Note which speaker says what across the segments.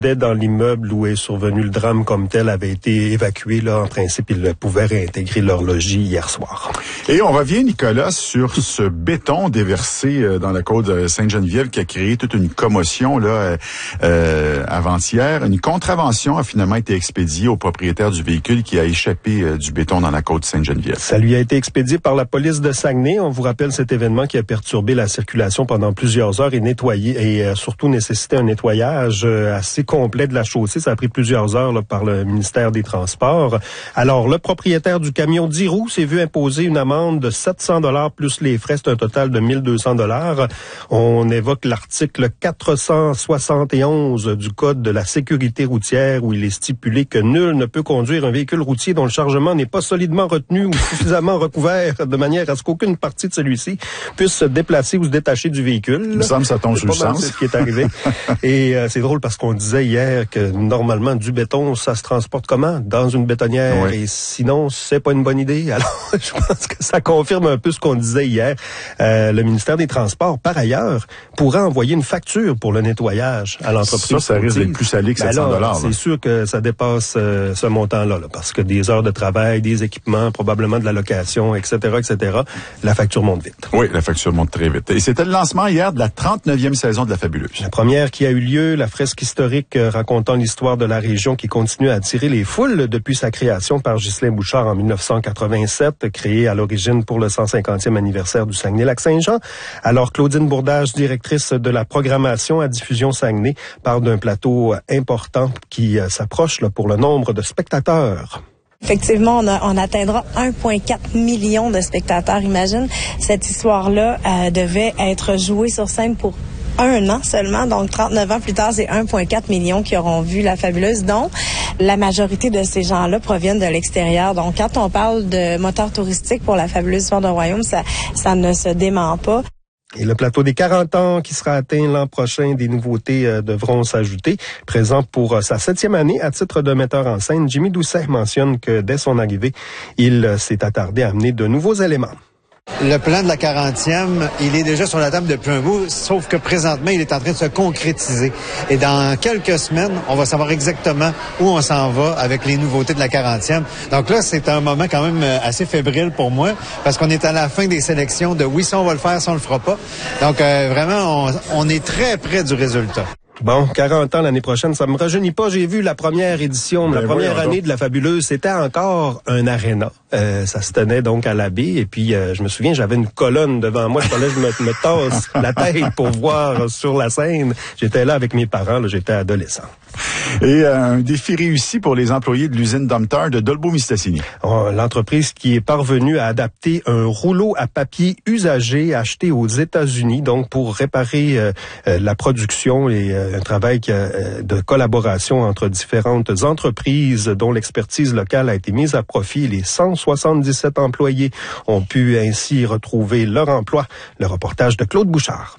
Speaker 1: Dans l'immeuble où est survenu le drame comme tel avait été évacué. Là, en principe, ils pouvaient réintégrer leur logis hier soir.
Speaker 2: Et on revient, Nicolas, sur ce béton déversé dans la côte de Sainte-Geneviève qui a créé toute une commotion là avant-hier. Une contravention a finalement été expédiée au propriétaire du véhicule qui a échappé du béton dans la côte Sainte-Geneviève.
Speaker 1: Ça lui a été expédié par la police de Saguenay. On vous rappelle cet événement qui a perturbé la circulation pendant plusieurs heures et surtout nécessité un nettoyage assez complet de la chaussée. Ça a pris plusieurs heures là, par le ministère des Transports. Alors, le propriétaire du camion 10 roues s'est vu imposer une amende de 700 $ plus les frais. C'est un total de 1200 $. On évoque l'article 471 du Code de la sécurité routière où il est stipulé que nul ne peut conduire un véhicule routier dont le chargement n'est pas solidement retenu ou suffisamment recouvert de manière à ce qu'aucune partie de celui-ci puisse se déplacer ou se détacher du véhicule.
Speaker 2: Il me semble que ça tombe sur le sens.
Speaker 1: C'est ce qui est arrivé. Et c'est drôle parce qu'on disait hier que normalement du béton, ça se transporte comment? Dans une bétonnière. Oui. Et sinon, c'est pas une bonne idée. Alors, je pense que ça confirme un peu ce qu'on disait hier. Le ministère des Transports, par ailleurs, pourrait envoyer une facture pour le nettoyage à l'entreprise.
Speaker 2: Ça risque d'être plus salé que 700 $.
Speaker 1: C'est sûr que ça dépasse ce montant-là, là, parce que des heures de travail, des équipements, probablement de la location, etc., la facture monte vite.
Speaker 2: Oui, la facture monte très vite. Et c'était le lancement hier de la 39e saison de La Fabuleuse.
Speaker 1: La première qui a eu lieu, la fresque historique racontant l'histoire de la région qui continue à attirer les foules depuis sa création par Ghislain Bouchard en 1987, créée à l'origine pour le 150e anniversaire du Saguenay-Lac-Saint-Jean. Alors, Claudine Bourdage, directrice de la programmation à Diffusion Saguenay, parle d'un plateau important qui s'approche là, pour le nombre de spectateurs.
Speaker 3: Effectivement, on atteindra 1,4 million de spectateurs. Imagine, cette histoire-là devait être jouée sur scène pour 1 an seulement, donc 39 ans plus tard, c'est 1,4 million qui auront vu La Fabuleuse, dont la majorité de ces gens-là proviennent de l'extérieur. Donc, quand on parle de moteur touristique pour La Fabuleuse Histoire d'un royaume, ça ne se dément pas.
Speaker 1: Et le plateau des 40 ans qui sera atteint l'an prochain, des nouveautés devront s'ajouter. Présent pour sa 7e année à titre de metteur en scène, Jimmy Doucet mentionne que dès son arrivée, il s'est attardé à amener de nouveaux éléments.
Speaker 4: Le plan de la 40e, il est déjà sur la table depuis un bout, sauf que présentement, il est en train de se concrétiser. Et dans quelques semaines, on va savoir exactement où on s'en va avec les nouveautés de la 40e. Donc là, c'est un moment quand même assez fébrile pour moi, parce qu'on est à la fin des sélections de oui, ça on va le faire, ça on le fera pas. Donc vraiment, on est très près du résultat.
Speaker 1: Bon, 40 ans l'année prochaine, ça me rajeunit pas. J'ai vu la première édition, la première année de La Fabuleuse, c'était encore un aréna. Ça se tenait donc à la baie. Et puis, je me souviens, j'avais une colonne devant moi. Il fallait que je me tasse la tête pour voir sur la scène. J'étais là avec mes parents, là, j'étais adolescent.
Speaker 2: Et un défi réussi pour les employés de l'usine Domtar de Dolbeau-Mistassini.
Speaker 1: L'entreprise qui est parvenue à adapter un rouleau à papier usagé acheté aux États-Unis, donc pour réparer la production et un travail de collaboration entre différentes entreprises dont l'expertise locale a été mise à profit. Les 177 employés ont pu ainsi retrouver leur emploi. Le reportage de Claude Bouchard.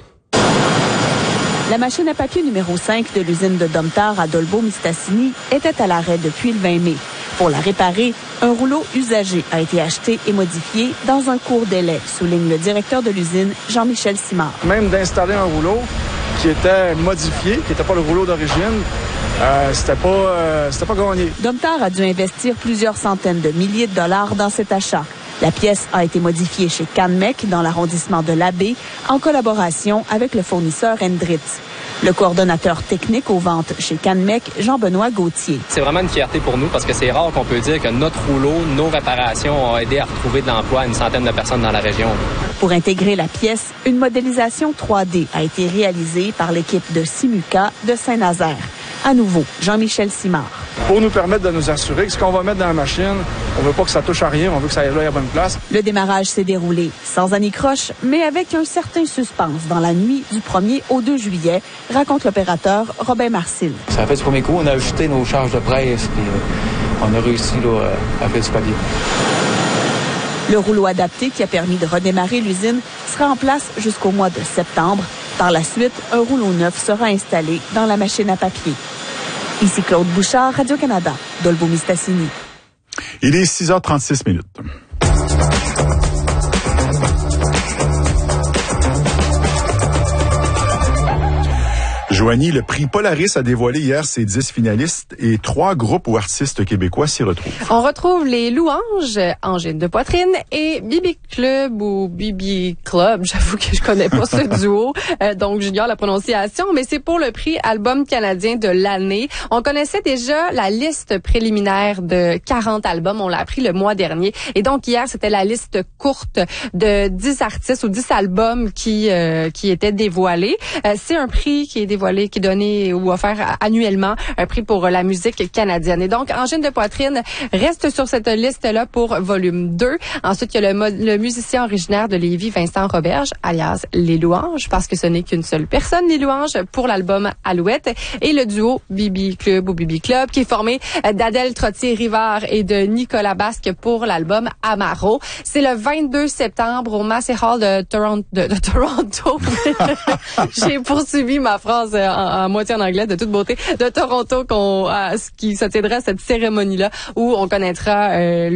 Speaker 5: La machine à papier numéro 5 de l'usine de Domtar à Dolbeau-Mistassini était à l'arrêt depuis le 20 mai. Pour la réparer, un rouleau usagé a été acheté et modifié dans un court délai, souligne le directeur de l'usine, Jean-Michel Simard.
Speaker 6: Même d'installer un rouleau qui était modifié, qui n'était pas le rouleau d'origine, c'était pas gagné.
Speaker 5: Domtar a dû investir plusieurs centaines de milliers de dollars dans cet achat. La pièce a été modifiée chez Canmec, dans l'arrondissement de l'Abbé, en collaboration avec le fournisseur Hendritz. Le coordonnateur technique aux ventes chez Canmec, Jean-Benoît Gauthier.
Speaker 7: C'est vraiment une fierté pour nous parce que c'est rare qu'on peut dire que notre rouleau, nos réparations ont aidé à retrouver de l'emploi à une centaine de personnes dans la région.
Speaker 5: Pour intégrer la pièce, une modélisation 3D a été réalisée par l'équipe de Simuca de Saint-Nazaire. À nouveau, Jean-Michel Simard.
Speaker 6: Pour nous permettre de nous assurer que ce qu'on va mettre dans la machine, on veut pas que ça touche à rien, on veut que ça aille là à la bonne place.
Speaker 5: Le démarrage s'est déroulé sans anicroche, mais avec un certain suspense dans la nuit du 1er au 2 juillet, raconte l'opérateur Robin Marcil.
Speaker 8: Ça a fait du premier coup, on a ajusté nos charges de presse, puis on a réussi là, à faire du papier.
Speaker 5: Le rouleau adapté qui a permis de redémarrer l'usine sera en place jusqu'au mois de septembre. Par la suite, un rouleau neuf sera installé dans la machine à papier. Ici Claude Bouchard, Radio-Canada, Dolbeau-Mistassini.
Speaker 2: Il est 6h36 minutes. Joanie, le prix Polaris a dévoilé hier ses 10 finalistes et 3 groupes ou artistes québécois s'y retrouvent.
Speaker 9: On retrouve les Louanges, Angine de Poitrine et Bibi Club ou Bibi Club. J'avoue que je connais pas ce duo, donc j'ignore la prononciation, mais c'est pour le prix Album canadien de l'année. On connaissait déjà la liste préliminaire de 40 albums, on l'a appris le mois dernier. Et donc hier, c'était la liste courte de 10 artistes ou 10 albums qui étaient dévoilés. C'est un prix qui est dévoilé, qui est donné ou offert annuellement, un prix pour la musique canadienne. Et donc, Angine de Poitrine reste sur cette liste-là pour volume 2. Ensuite, il y a le musicien originaire de Lévis, Vincent Roberge, alias Les Louanges, parce que ce n'est qu'une seule personne, Les Louanges, pour l'album Alouette. Et le duo Bibi Club ou Bibi Club, qui est formé d'Adèle Trottier-Rivard et de Nicolas Basque pour l'album Amaro. C'est le 22 septembre au Massey Hall de Toronto. J'ai poursuivi ma phrase en moitié en anglais, de toute beauté, de Toronto, qui se tiendra cette cérémonie-là où on connaîtra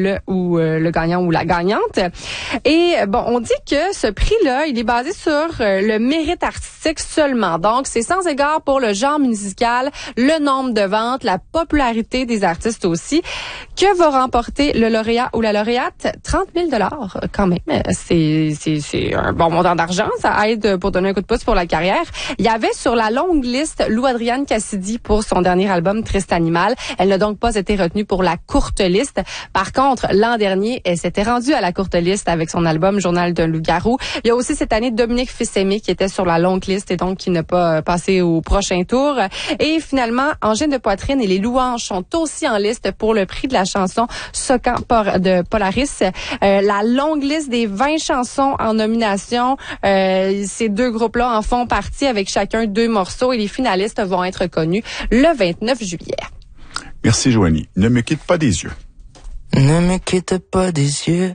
Speaker 9: le gagnant ou la gagnante. Et bon, on dit que ce prix-là, il est basé sur le mérite artistique seulement. Donc, c'est sans égard pour le genre musical, le nombre de ventes, la popularité des artistes aussi. Que va remporter le lauréat ou la lauréate? 30 000 $ quand même. C'est un bon montant d'argent. Ça aide pour donner un coup de pouce pour la carrière. Il y avait sur la longue liste Lou-Adrienne Cassidy pour son dernier album Triste Animal. Elle n'a donc pas été retenue pour la courte liste. Par contre, l'an dernier, elle s'était rendue à la courte liste avec son album Journal d'un loup-garou. Il y a aussi cette année Dominique Fils-Aimé qui était sur la longue liste et donc qui n'a pas passé au prochain tour. Et finalement, Angine de Poitrine et les Louanges sont aussi en liste pour le prix de la chanson Socan de Polaris. La longue liste des 20 chansons en nomination, ces deux groupes-là en font partie avec chacun 2 morceaux et les finalistes vont être connus le 29 juillet.
Speaker 2: Merci Joanie. Ne me quitte pas des yeux.
Speaker 10: Ne me quitte pas des yeux.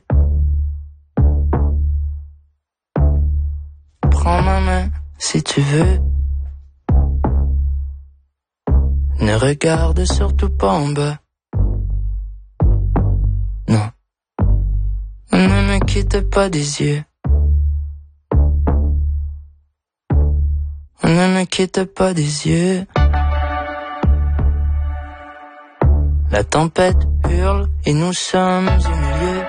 Speaker 10: Prends ma main si tu veux. Ne regarde surtout pas en bas. Non. Ne me quitte pas des yeux. Ne me quitte pas des yeux. La tempête hurle et nous sommes au milieu.